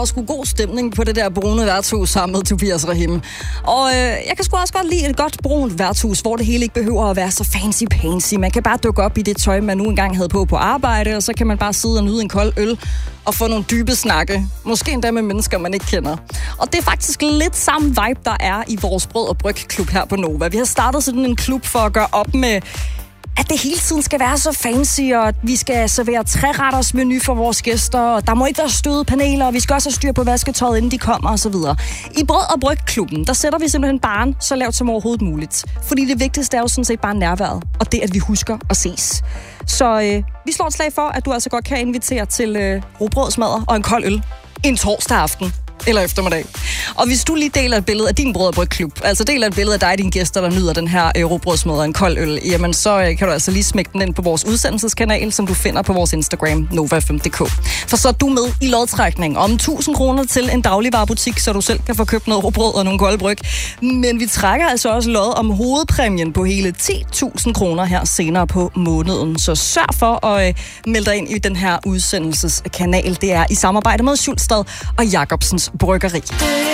Og sgu god stemning på det der brune værtshus sammen med Tobias Rahim. Og jeg kan sgu også godt lide et godt brunt værtshus, hvor det hele ikke behøver at være så fancy-pansy. Man kan bare dukke op i det tøj, man nu engang havde på arbejde, og så kan man bare sidde og nyde en kold øl og få nogle dybe snakke. Måske endda med mennesker, man ikke kender. Og det er faktisk lidt samme vibe, der er i vores Brød og Bryg-klub her på Nova. Vi har startet sådan en klub for at gøre op med, at det hele tiden skal være så fancy, og at vi skal servere 3-retters menu for vores gæster, og der må ikke være stødepaneler, og vi skal også have styr på vasketøjet, inden de kommer, osv. I Brød og Bryg-klubben, der sætter vi simpelthen barren så lavt som overhovedet muligt. Fordi det vigtigste er jo sådan set bare nærværet, og det, at vi husker at ses. Så vi slår et slag for, at du altså godt kan invitere til rugbrødsmadder og en kold øl en torsdag aften. Eller eftermiddag. Og hvis du lige deler et billede af din Brød og Bryg-klub, altså deler et billede af dig og dine gæster, der nyder den her rugbrødsmad og en kold øl, jamen så kan du altså lige smække den ind på vores udsendelseskanal, som du finder på vores Instagram, nova5.dk. For så er du med i lodtrækning om 1.000 kroner til en dagligvarebutik, så du selv kan få købt noget rugbrød og nogle kolde bryg. Men vi trækker altså også lod om hovedpræmien på hele 10.000 kroner her senere på måneden. Så sørg for at melde dig ind i den her udsendelseskanal. Det er i samarbejde med Schulstad og Jacobsens Bryggeri.